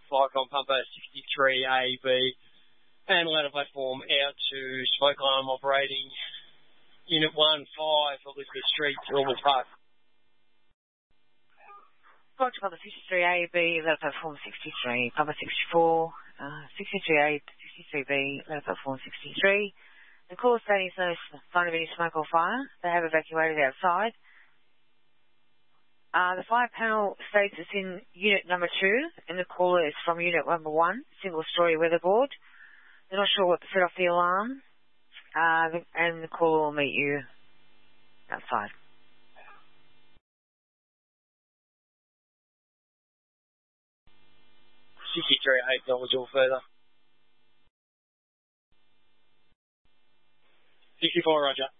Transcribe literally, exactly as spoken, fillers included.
Flycom Pumper sixty-three A B, and ladder platform out to smoke alarm operating Unit one five, Elizabeth Street, Ormond Park. Flycom Pumper sixty-three A B, ladder platform sixty-three, Pumper sixty-four, uh, sixty-three A, sixty-three B, ladder platform sixty-three. The caller stating no sign of any smoke or fire. They have evacuated outside. Uh, the fire panel states it's in unit number two, and the caller is from unit number one, single-story weatherboard. They're not sure what to set off the alarm, uh, and the caller will meet you outside. sixty-three A, acknowledge all further. sixty-four, roger.